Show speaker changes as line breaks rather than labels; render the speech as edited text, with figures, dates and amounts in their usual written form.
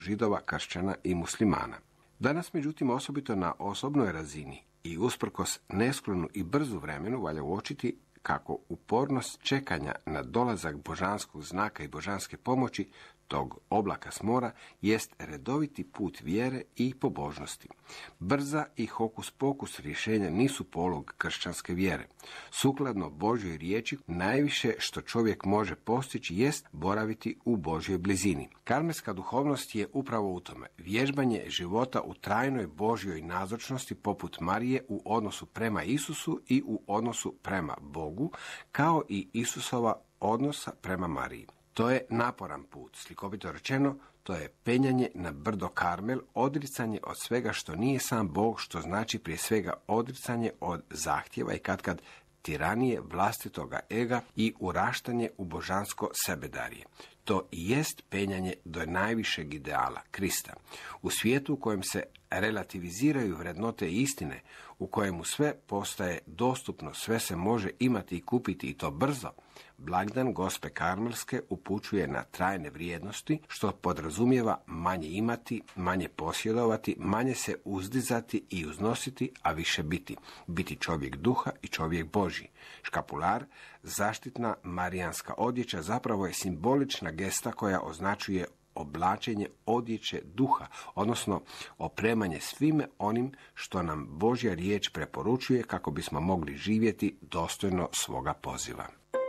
Židova, kršćana i muslimana. Danas, međutim, osobito na osobnoj razini i usprkos nesklonu i brzu vremenu, valja uočiti kako upornost čekanja na dolazak božanskog znaka i božanske pomoći, tog oblaka s mora, jest redoviti put vjere i pobožnosti. Brza i hokus pokus rješenja nisu polog kršćanske vjere. Sukladno Božjoj riječi, najviše što čovjek može postići jest boraviti u Božjoj blizini. Karmelska duhovnost je upravo u tome. Vježbanje života u trajnoj Božjoj nazočnosti poput Marije u odnosu prema Isusu i u odnosu prema Bogu, kao i Isusova odnosa prema Mariji. To je naporan put, slikovito rečeno, to je penjanje na brdo Karmel, odricanje od svega što nije sam Bog, što znači prije svega odricanje od zahtjeva i katkad tiranije vlastitoga ega i uraštanje u božansko sebedarje. To i jest penjanje do najvišeg ideala, Krista. U svijetu u kojem se relativiziraju vrednote i istine, u kojemu sve postaje dostupno, sve se može imati i kupiti i to brzo, blagdan Gospe Karmelske upućuje na trajne vrijednosti, što podrazumijeva manje imati, manje posjedovati, manje se uzdizati i uznositi, a više biti. Biti čovjek duha i čovjek Božji. Škapular, zaštitna marijanska odjeća, zapravo je simbolična gesta koja označuje oblačenje odjeće duha, odnosno opremanje svime onim što nam Božja riječ preporučuje kako bismo mogli živjeti dostojno svoga poziva.